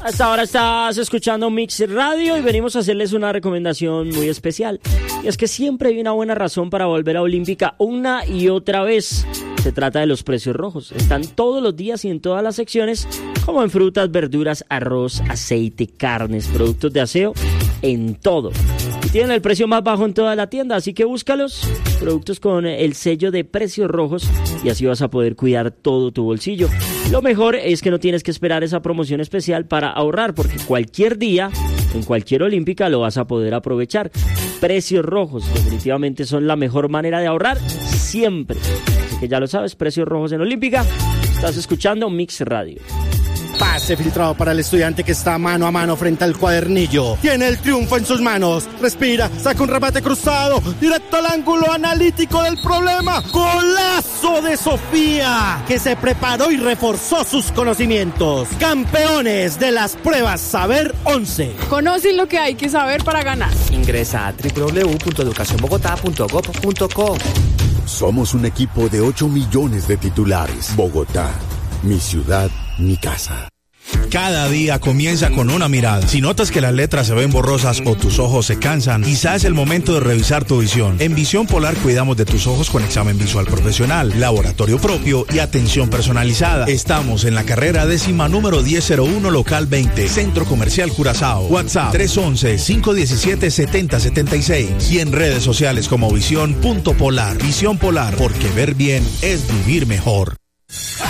Hasta ahora estás escuchando Mix Radio y venimos a hacerles una recomendación muy especial. Y es que siempre hay una buena razón para volver a Olímpica una y otra vez. Se trata de los precios rojos. Están todos los días y en todas las secciones, como en frutas, verduras, arroz, aceite, carnes, productos de aseo, en todo. Y tienen el precio más bajo en toda la tienda, así que búscalos. Productos con el sello de precios rojos y así vas a poder cuidar todo tu bolsillo. Lo mejor es que no tienes que esperar esa promoción especial para ahorrar, porque cualquier día, en cualquier Olímpica, lo vas a poder aprovechar. Precios rojos definitivamente son la mejor manera de ahorrar siempre. Así que ya lo sabes, precios rojos en Olímpica. Estás escuchando Mix Radio. Pase filtrado para el estudiante que está mano a mano frente al cuadernillo. Tiene el triunfo en sus manos. Respira, saca un remate cruzado, directo al ángulo analítico del problema. ¡Golazo de Sofía! Que se preparó y reforzó sus conocimientos. Campeones de las pruebas Saber 11. Conocen lo que hay que saber para ganar. Ingresa a www.educacionbogotá.gov.co. Somos un equipo de 8 millones de titulares. Bogotá, mi ciudad, mi casa. Cada día comienza con una mirada. Si notas que las letras se ven borrosas o tus ojos se cansan, quizá es el momento de revisar tu visión. En Visión Polar cuidamos de tus ojos con examen visual profesional, laboratorio propio y atención personalizada. Estamos en la carrera 10ª número 1001, local 20, Centro Comercial Curazao. WhatsApp 311-517-7076 y en redes sociales como Visión.Polar. Visión Polar, porque ver bien es vivir mejor.